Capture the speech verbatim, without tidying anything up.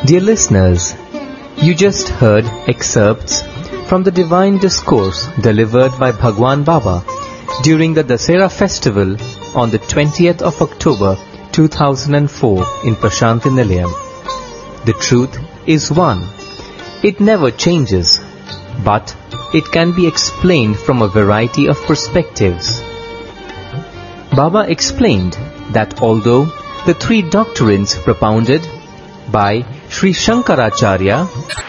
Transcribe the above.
Dear listeners, you just heard excerpts from the divine discourse delivered by Bhagwan Baba during the Dasera festival on the twentieth of October two thousand four in Prashanti Nilayam. The truth is one. It never changes, but it can be explained from a variety of perspectives. Baba explained that although the three doctrines propounded by Sri Shankaracharya